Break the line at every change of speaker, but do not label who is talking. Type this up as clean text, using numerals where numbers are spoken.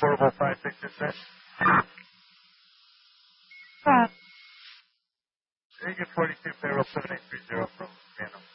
Portable 5626. Vegas 42, payroll 7830 from Phantom.